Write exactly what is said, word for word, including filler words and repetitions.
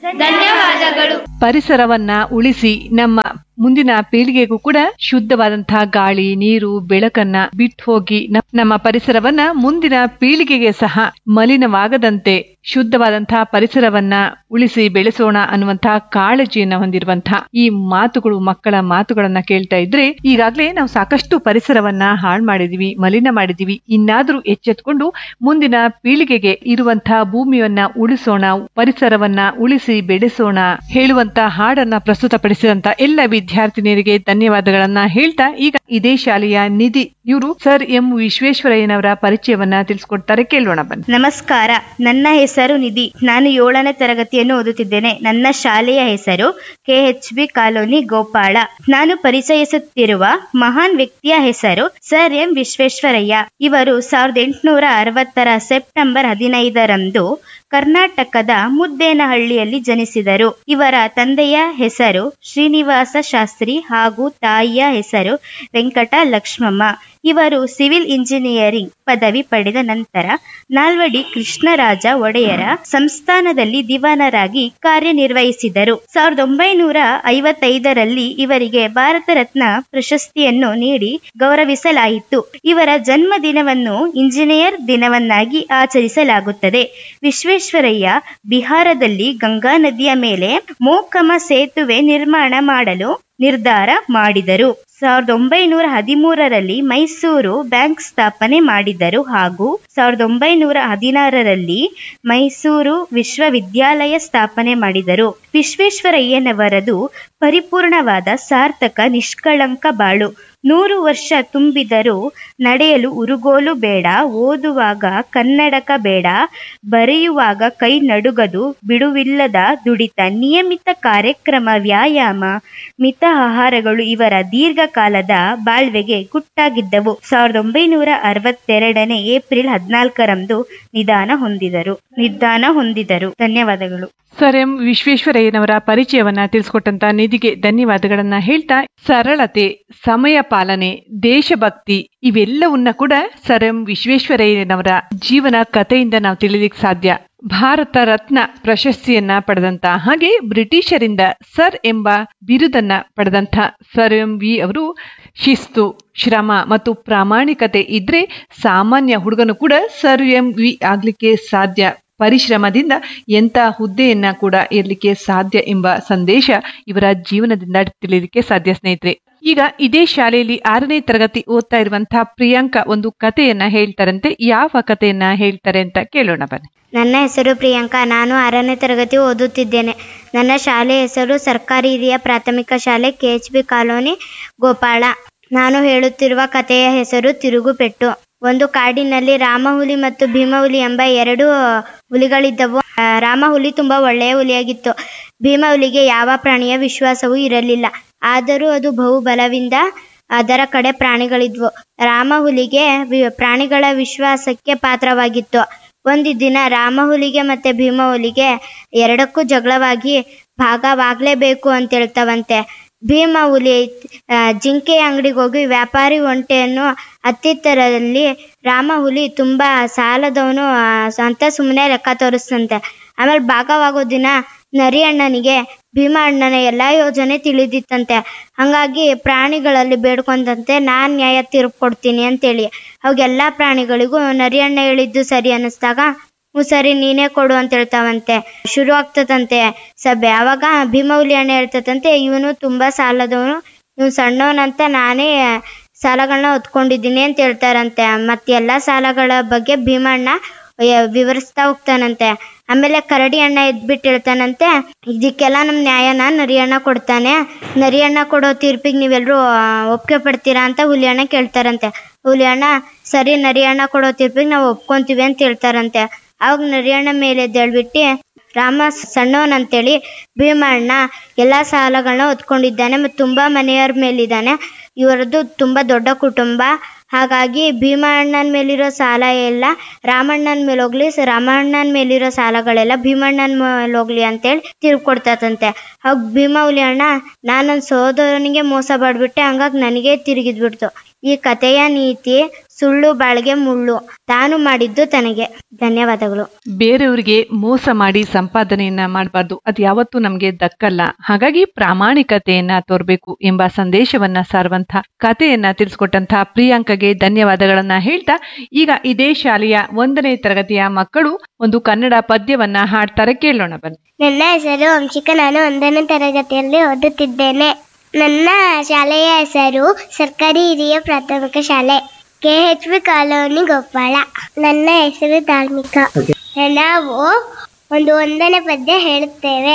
ಧನ್ಯವಾದಗಳು. ಪರಿಸರವನ್ನ ಉಳಿಸಿ ನಮ್ಮ ಮುಂದಿನ ಪೀಳಿಗೆಗೂ ಕೂಡ ಶುದ್ಧವಾದಂತಹ ಗಾಳಿ, ನೀರು, ಬೆಳಕನ್ನ ಬಿಟ್ಟು ಹೋಗಿ ನಮ್ಮ ಪರಿಸರವನ್ನ ಮುಂದಿನ ಪೀಳಿಗೆಗೆ ಸಹ ಮಲಿನವಾಗದಂತೆ ಶುದ್ಧವಾದಂತಹ ಪರಿಸರವನ್ನ ಉಳಿಸಿ ಬೆಳೆಸೋಣ ಅನ್ನುವಂತಹ ಕಾಳಜಿಯನ್ನ ಹೊಂದಿರುವಂತಹ ಈ ಮಾತುಗಳು, ಮಕ್ಕಳ ಮಾತುಗಳನ್ನ ಕೇಳ್ತಾ ಇದ್ರೆ ಈಗಾಗಲೇ ನಾವು ಸಾಕಷ್ಟು ಪರಿಸರವನ್ನ ಹಾಳು ಮಾಡಿದೀವಿ, ಮಲಿನ ಮಾಡಿದೀವಿ. ಇನ್ನಾದ್ರೂ ಎಚ್ಚೆತ್ಕೊಂಡು ಮುಂದಿನ ಪೀಳಿಗೆಗೆ ಇರುವಂತಹ ಭೂಮಿಯನ್ನ ಉಳಿಸೋಣ, ಪರಿಸರವನ್ನ ಉಳಿಸಿ ಬೆಳೆಸೋಣ ಹೇಳುವಂತ ಹಾಡನ್ನ ಪ್ರಸ್ತುತಪಡಿಸಿದಂತ ಎಲ್ಲ ವಿದ್ಯಾರ್ಥಿನಿಯರಿಗೆ ಧನ್ಯವಾದಗಳನ್ನ ಹೇಳ್ತಾ ಈಗ ಇದೇ ಶಾಲೆಯ ನಿಧಿ ಇವರು ಸರ್ ಎಂ ವಿಶ್ವೇಶ್ವರಯ್ಯನವರ ಪರಿಚಯವನ್ನ ತಿಳಿಸ್ಕೊಡ್ತಾರೆ, ಕೇಳೋಣ ಬನ್ನಿ. ನಮಸ್ಕಾರ, ನನ್ನ ಹೆಸರು ನಿಧಿ. ನಾನು ಏಳನೇ ತರಗತಿಯನ್ನು ಓದುತ್ತಿದ್ದೇನೆ. ನನ್ನ ಶಾಲೆಯ ಹೆಸರು K H B colony Gopala. ನಾನು ಪರಿಚಯಿಸುತ್ತಿರುವ ಮಹಾನ್ ವ್ಯಕ್ತಿಯ ಹೆಸರು ಸರ್ ಎಂ ವಿಶ್ವೇಶ್ವರಯ್ಯ. ಇವರು ಸಾವಿರದ ಎಂಟುನೂರ ಅರವತ್ತರ ಸೆಪ್ಟೆಂಬರ್ ಹದಿನೈದರಂದು ಕರ್ನಾಟಕದ ಮುದ್ದೇನಹಳ್ಳಿಯಲ್ಲಿ ಜನಿಸಿದರು. ಇವರ ತಂದೆಯ ಹೆಸರು ಶ್ರೀನಿವಾಸ ಶಾಸ್ತ್ರಿ ಹಾಗೂ ತಾಯಿಯ ಹೆಸರು ವೆಂಕಟ ಲಕ್ಷ್ಮಮ್ಮ. ಇವರು ಸಿವಿಲ್ ಇಂಜಿನಿಯರಿಂಗ್ ಪದವಿ ಪಡೆದ ನಂತರ ನಾಲ್ವಡಿ ಕೃಷ್ಣರಾಜ ಒಡೆಯರ ಸಂಸ್ಥಾನದಲ್ಲಿ ದಿವಾನರಾಗಿ ಕಾರ್ಯನಿರ್ವಹಿಸಿದರು. ಸಾವಿರದ ಒಂಬೈನೂರ ಐವತ್ತೈದರಲ್ಲಿ ಇವರಿಗೆ ಭಾರತ ರತ್ನ ಪ್ರಶಸ್ತಿಯನ್ನು ನೀಡಿ ಗೌರವಿಸಲಾಯಿತು. ಇವರ ಜನ್ಮ ದಿನವನ್ನು ಇಂಜಿನಿಯರ್ ದಿನವನ್ನಾಗಿ ಆಚರಿಸಲಾಗುತ್ತದೆ. ವಿಶ್ವೇಶ್ವರಯ್ಯ ಬಿಹಾರದಲ್ಲಿ ಗಂಗಾ ನದಿಯ ಮೇಲೆ ಮೋಕಮ ಸೇತುವೆ ನಿರ್ಮಾಣ ಮಾಡಲು ನಿರ್ಧಾರ ಮಾಡಿದರು. ಸಾವಿರದ ಒಂಬೈನೂರ ಹದಿಮೂರರಲ್ಲಿ ಮೈಸೂರು ಬ್ಯಾಂಕ್ ಸ್ಥಾಪನೆ ಮಾಡಿದರು ಹಾಗೂ ಸಾವಿರದ ಒಂಬೈನೂರ ಹದಿನಾರರಲ್ಲಿ ಮೈಸೂರು ವಿಶ್ವವಿದ್ಯಾಲಯ ಸ್ಥಾಪನೆ ಮಾಡಿದರು. ವಿಶ್ವೇಶ್ವರಯ್ಯನವರದು ಪರಿಪೂರ್ಣವಾದ ಸಾರ್ಥಕ ನಿಷ್ಕಳಂಕ ಬಾಳು. ನೂರು ವರ್ಷ ತುಂಬಿದರೂ ನಡೆಯಲು ಉರುಗೋಲು ಬೇಡ, ಓದುವಾಗ ಕನ್ನಡಕ ಬೇಡ, ಬರೆಯುವಾಗ ಕೈ ನಡುಗದು, ಬಿಡುವಿಲ್ಲದ ದುಡಿತ, ನಿಯಮಿತ ಕಾರ್ಯಕ್ರಮ, ವ್ಯಾಯಾಮ, ಮಿತ ಆಹಾರಗಳು ಇವರ ದೀರ್ಘಕಾಲದ ಬಾಳ್ವೆಗೆ ಗುಟ್ಟಾಗಿದ್ದವು. ಸಾವಿರದ ಒಂಬೈನೂರ ಅರವತ್ತೆರಡನೇ ಏಪ್ರಿಲ್ ಹದಿನಾಲ್ಕರಂದು ನಿಧಾನ ಹೊಂದಿದರು ನಿಧಾನ ಹೊಂದಿದರು ಧನ್ಯವಾದಗಳು. ಸರ್ ಎಂ ವಿಶ್ವೇಶ್ವರಯ್ಯನವರ ಪರಿಚಯವನ್ನ ತಿಳಿಸ್ಕೊಟ್ಟಂತ ನಿಧಿಗೆ ಧನ್ಯವಾದಗಳನ್ನ ಹೇಳ್ತಾ, ಸರಳತೆ, ಸಮಯ ಪಾಲನೆ, ದೇಶಭಕ್ತಿ ಇವೆಲ್ಲವನ್ನ ಕೂಡ ಸರ್ ಎಂ ವಿಶ್ವೇಶ್ವರಯ್ಯನವರ ಜೀವನ ಕಥೆಯಿಂದ ನಾವು ತಿಳಿಲಿಕ್ಕೆ ಸಾಧ್ಯ. ಭಾರತ ರತ್ನ ಪ್ರಶಸ್ತಿಯನ್ನ ಪಡೆದಂತ ಹಾಗೆ ಬ್ರಿಟಿಷರಿಂದ ಸರ್ ಎಂಬ ಬಿರುದನ್ನ ಪಡೆದಂತ ಸರ್ ಎಂ ವಿ ಅವರು ಶಿಸ್ತು, ಶ್ರಮ ಮತ್ತು ಪ್ರಾಮಾಣಿಕತೆ ಇದ್ರೆ ಸಾಮಾನ್ಯ ಹುಡುಗನು ಕೂಡ ಸರ್ ಎಂ ವಿ ಆಗ್ಲಿಕ್ಕೆ ಸಾಧ್ಯ. ಪರಿಶ್ರಮದಿಂದ ಎಂಥ ಹುದ್ದೆಯನ್ನ ಕೂಡ ಇರ್ಲಿಕ್ಕೆ ಸಾಧ್ಯ ಎಂಬ ಸಂದೇಶ ಇವರ ಜೀವನದಿಂದ ತಿಳಿಯಲಿಕ್ಕೆ ಸಾಧ್ಯ. ಸ್ನೇಹಿತರೆ, ಈಗ ಇದೇ ಶಾಲೆಯಲ್ಲಿ ಆರನೇ ತರಗತಿ ಓದ್ತಾ ಇರುವಂತಹ ಪ್ರಿಯಾಂಕಾ ಒಂದು ಕಥೆಯನ್ನ ಹೇಳ್ತಾರಂತೆ. ಯಾವ ಕಥೆಯನ್ನ ಹೇಳ್ತಾರೆ ಅಂತ ಕೇಳೋಣ ಬನ್ನಿ. ನನ್ನ ಹೆಸರು ಪ್ರಿಯಾಂಕಾ. ನಾನು ಆರನೇ ತರಗತಿ ಓದುತ್ತಿದ್ದೇನೆ. ನನ್ನ ಶಾಲೆ ಹೆಸರು ಸರ್ಕಾರಿ ಹಿರಿಯ ಪ್ರಾಥಮಿಕ ಶಾಲೆ K H B colony Gopala. ನಾನು ಹೇಳುತ್ತಿರುವ ಕಥೆಯ ಹೆಸರು ತಿರುಗುಪೆಟ್ಟು. ಒಂದು ಕಾಡಿನಲ್ಲಿ ರಾಮಹುಲಿ ಮತ್ತು ಭೀಮಹುಲಿ ಎಂಬ ಎರಡು ಹುಲಿಗಳಿದ್ದವು. ರಾಮಹುಲಿ ತುಂಬಾ ಒಳ್ಳೆಯ ಹುಲಿಯಾಗಿತ್ತು. ಭೀಮಹುಲಿಗೆ ಯಾವ ಪ್ರಾಣಿಯ ವಿಶ್ವಾಸವೂ ಇರಲಿಲ್ಲ. ಆದರೂ ಅದು ಬಹುಬಲವಿಂದ ಅದರ ಕಡೆ ಪ್ರಾಣಿಗಳಿದ್ವು. ರಾಮಹುಲಿಗೆ ಪ್ರಾಣಿಗಳ ವಿಶ್ವಾಸಕ್ಕೆ ಪಾತ್ರವಾಗಿತ್ತು. ಒಂದು ದಿನ ರಾಮಹುಲಿಗೆ ಮತ್ತೆ ಭೀಮಹುಲಿಗೆ ಎರಡಕ್ಕೂ ಜಗಳವಾಗಿ ಭಾಗವಾಗಲೇಬೇಕು ಅಂತ ಹೇಳ್ತಾವಂತೆ. ಭೀಮಹುಲಿ ಜಿಂಕೆಯ ಅಂಗಡಿಗೆ ಹೋಗಿ ವ್ಯಾಪಾರಿ ಒಂಟೆಯನ್ನು ಹತ್ತಿತ್ತರಲ್ಲಿ ರಾಮಹುಲಿ ತುಂಬಾ ಸಾಲದವನು ಅಂತ ಸುಮ್ಮನೆ ಲೆಕ್ಕ ತೋರಿಸ್ತಂತೆ. ಆಮೇಲೆ ಭಾಗವಾಗೋ ದಿನ ನರಿ ಅಣ್ಣನಿಗೆ ಭೀಮ ಅಣ್ಣನ ಎಲ್ಲಾ ಯೋಜನೆ ತಿಳಿದಿತ್ತಂತೆ. ಹಂಗಾಗಿ ಪ್ರಾಣಿಗಳಲ್ಲಿ ಬೇಡ್ಕೊಂಡಂತೆ ನಾನ್ ನ್ಯಾಯ ತೀರ್ಪು ಕೊಡ್ತೀನಿ ಅಂತೇಳಿ ಅವಾಗೆಲ್ಲಾ ಪ್ರಾಣಿಗಳಿಗೂ ನರಿ ಅಣ್ಣ ಹೇಳಿದ್ದು ಸರಿ ಅನ್ನಿಸ್ದಾಗ ಹ್ಞೂ ಸರಿ ನೀನೇ ಕೊಡು ಅಂತ ಹೇಳ್ತಾವಂತೆ. ಶುರು ಆಗ್ತದಂತೆ ಸಭೆ. ಆವಾಗ ಭೀಮಹುಲಿ ಅಣ್ಣ ಹೇಳ್ತದಂತೆ, ಇವನು ತುಂಬಾ ಸಾಲದವನು, ಇವನು ಸಣ್ಣವನಂತ ನಾನೇ ಸಾಲಗಳನ್ನ ಹೊತ್ಕೊಂಡಿದ್ದೀನಿ ಅಂತ ಹೇಳ್ತಾರಂತೆ. ಮತ್ತೆ ಎಲ್ಲಾ ಸಾಲಗಳ ಬಗ್ಗೆ ಭೀಮಣ್ಣ ವಿವರಿಸ್ತಾ ಹೋಗ್ತಾನಂತೆ. ಆಮೇಲೆ ಕರಡಿ ಅಣ್ಣ ಎದ್ಬಿಟ್ಟು ಹೇಳ್ತಾನಂತೆ, ಇದಕ್ಕೆಲ್ಲ ನಮ್ ನ್ಯಾಯನ ನರಿ ಅಣ್ಣ ಕೊಡ್ತಾನೆ, ನರಿ ಅಣ್ಣ ಕೊಡೋ ತೀರ್ಪಿಗೆ ನೀವೆಲ್ಲರೂ ಒಪ್ಪಿಗೆ ಪಡ್ತೀರಾ ಅಂತ ಹುಲಿ ಅಣ್ಣ ಕೇಳ್ತಾರಂತೆ. ಹುಲಿ ಅಣ್ಣ ಸರಿ ನರಿ ಅಣ್ಣ ಕೊಡೋ ತೀರ್ಪಿಗೆ ನಾವು ಒಪ್ಕೊಂತೀವಿ ಅಂತ ಹೇಳ್ತಾರಂತೆ. ಅವಾಗ ನರಿ ಅಣ್ಣ ಮೇಲೆ ಎದ್ದೇಳ್ಬಿಟ್ಟು ರಾಮ ಸಣ್ಣವನಂತೇಳಿ ಭೀಮ ಅಣ್ಣ ಎಲ್ಲಾ ಸಾಲಗಳನ್ನ ಹೊತ್ಕೊಂಡಿದ್ದಾನೆ ಮತ್ತು ತುಂಬಾ ಮನೆಯವ್ರ ಮೇಲಿದ್ದಾನೆ. ಇವರದ್ದು ತುಂಬಾ ದೊಡ್ಡ ಕುಟುಂಬ. ಹಾಗಾಗಿ ಭೀಮ ಅಣ್ಣನ ಮೇಲಿರೋ ಸಾಲ ಎಲ್ಲ ರಾಮಣ್ಣನ ಮೇಲೆ ಹೋಗ್ಲಿ, ರಾಮಣ್ಣನ ಮೇಲಿರೋ ಸಾಲಗಳೆಲ್ಲ ಭೀಮಣ್ಣನ ಮೇಲೆ ಹೋಗ್ಲಿ ಅಂತೇಳಿ ತಿರ್ಕೊಡ್ತದಂತೆ. ಹಾಗ ಭೀಮ ಹುಲಿ ಅಣ್ಣ ನಾನು ನನ್ನ ಸಹೋದರನಿಗೆ ಮೋಸ ಮಾಡ್ಬಿಟ್ಟೆ, ಹಂಗಾಗಿ ನನಗೆ ತಿರುಗಿದ್ಬಿಡ್ತು. ಈ ಕಥೆಯ ನೀತಿ ಸುಳ್ಳು ಬಾಳ್ಗೆ ಮುಳ್ಳು, ತಾನು ಮಾಡಿದ್ದು ತನಗೆ. ಧನ್ಯವಾದಗಳು. ಬೇರೆಯವರಿಗೆ ಮೋಸ ಮಾಡಿ ಸಂಪಾದನೆಯನ್ನ ಮಾಡಬಾರ್ದು, ಅದು ಯಾವತ್ತೂ ನಮ್ಗೆ ದಕ್ಕಲ್ಲ. ಹಾಗಾಗಿ ಪ್ರಾಮಾಣಿಕತೆಯನ್ನ ತೋರ್ಬೇಕು ಎಂಬ ಸಂದೇಶವನ್ನ ಸಾರುವಂತ ಕಥೆಯನ್ನ ತಿಳಿಸ್ಕೊಟ್ಟಂತಹ ಪ್ರಿಯಾಂಕಗೆ ಧನ್ಯವಾದಗಳನ್ನ ಹೇಳ್ತಾ, ಈಗ ಇದೇ ಶಾಲೆಯ ಒಂದನೇ ತರಗತಿಯ ಮಕ್ಕಳು ಒಂದು ಕನ್ನಡ ಪದ್ಯವನ್ನ ಹಾಡ್ತಾರೆ, ಕೇಳೋಣ ಬನ್ನಿ. ನನ್ನ ಹೆಸರು ವಂಶಿಕಾ, ನಾನು ಒಂದನೇ ತರಗತಿಯಲ್ಲಿ ಓದುತ್ತಿದ್ದೇನೆ. ನನ್ನ ಶಾಲೆಯ ಹೆಸರು ಸರ್ಕಾರಿ ಹಿರಿಯ ಪ್ರಾಥಮಿಕ ಶಾಲೆ K H B colony Gopala. ನನ್ನ ಹೆಸರು ಧಾರ್ಮಿಕ. ನಾವು ಒಂದು ಒಂದನೇ ಪದ್ಯ ಹೇಳುತ್ತೇವೆ.